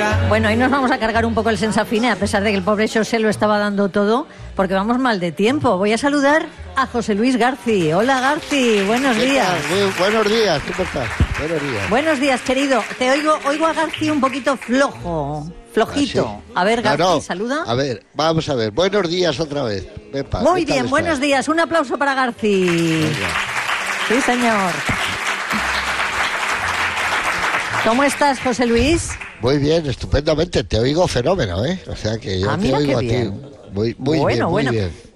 Bueno, hoy nos vamos a cargar un poco el Sensafine, a pesar de que el pobre José lo estaba dando todo, porque vamos mal de tiempo. Voy a saludar a José Luis Garci. Hola, Garci, buenos días. Muy buenos días, ¿cómo estás? Buenos días. Buenos días, querido. Te oigo a Garci un poquito flojito. Ah, sí. A ver, Garci, No. saluda. A ver, vamos a ver. Buenos días otra vez. Muy bien, buenos días. Un aplauso para Garci. Sí, señor. ¿Cómo estás, José Luis? Muy bien, estupendamente. Te oigo fenómeno, ¿eh? O sea que yo te mira oigo qué a ti. bien. Muy bien, muy bien.